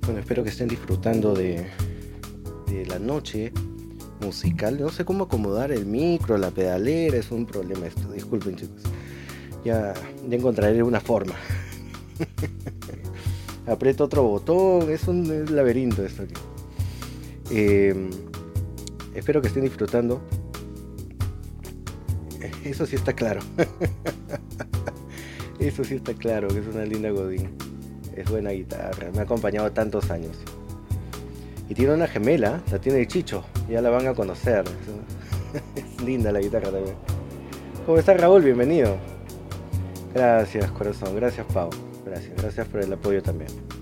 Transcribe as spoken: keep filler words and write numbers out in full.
Bueno, espero que estén disfrutando de, de la noche musical. No sé cómo acomodar el micro, la pedalera, es un problema esto. Disculpen, chicos. Ya, ya encontraré una forma. Aprieto otro botón, es un laberinto esto aquí. Eh, espero que estén disfrutando. Eso sí está claro. Eso sí está claro, que es una linda Godín. Es buena guitarra, me ha acompañado tantos años. Y tiene una gemela, la tiene el Chicho, ya la van a conocer. Es linda la guitarra también. ¿Cómo está Raúl? Bienvenido. Gracias, corazón, gracias Pau. Gracias, gracias por el apoyo también.